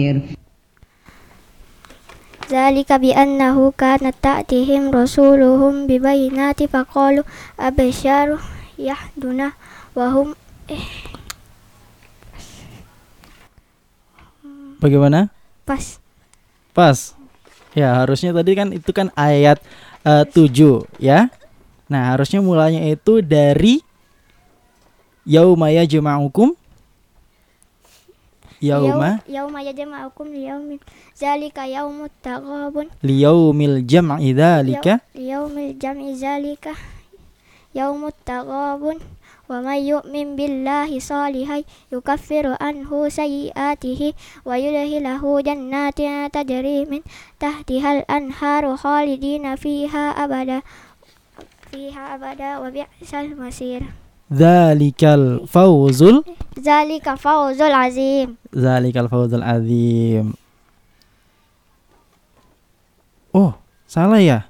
Dzalika bi annahu kanat ta'tihim rasuluhum bi bayyinati faqalu abasyaru yahduna wa hum Bagaimana? Pas. Ya, harusnya tadi kan itu kan ayat 7 ya. Nah, harusnya mulanya itu dari yauma yajma'ukum yauma yajma'ukum liyaumin zalika yaumut taghabun liyaumil jam'i dzalika liyaumil jam'i zalika yaumut taghabun wa may yu'min billahi salihan yukaffiru anhu sayyi'atihi wa yudkhiluhu jannatin tajri min tahtihal anharu khalidina fiha abada wa bi'sal masir. Zalikal fawzul azim. Oh, salah ya?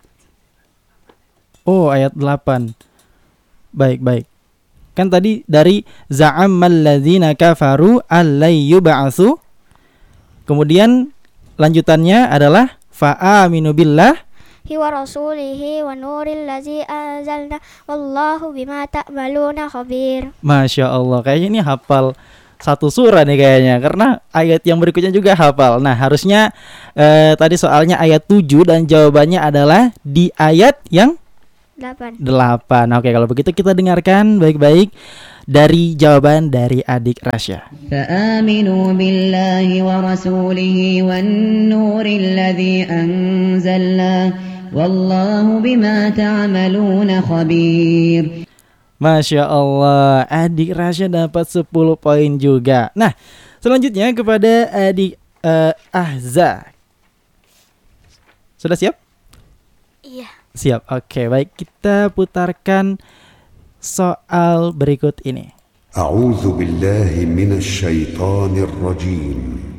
Oh, ayat 8. Baik. Kan tadi dari za'amal ladzina kafaru allai yub'atsu. Kemudian lanjutannya adalah fa'aminu billah wa rasulihi wa nuril ladzi anzalna wallahu bima ta'maluna khabir. Masya Allah, kayaknya ini hafal satu surah nih kayaknya, karena ayat yang berikutnya juga hafal. Nah, harusnya tadi soalnya ayat 7 dan jawabannya adalah di ayat yang 8. Oke, kalau begitu kita dengarkan baik-baik dari jawaban dari adik Rasya. Fa'aminu billahi wa rasulihi wan nuril ladzi anzalna wallahu bima ta'maluna khabir. Masya Allah, adik Rasya dapat 10 poin juga. Nah, selanjutnya kepada adik Ahza. Sudah siap? Iya. Siap, oke, baik, kita putarkan soal berikut ini. A'udzu billahi minasy syaithanir rajim.